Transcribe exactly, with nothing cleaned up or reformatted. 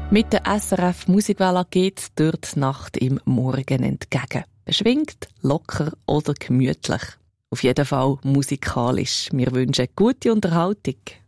Mit der S R F Musikwelle geht's durch die Nacht im Morgen entgegen. Beschwingt, locker oder gemütlich. Auf jeden Fall musikalisch. Wir wünschen gute Unterhaltung.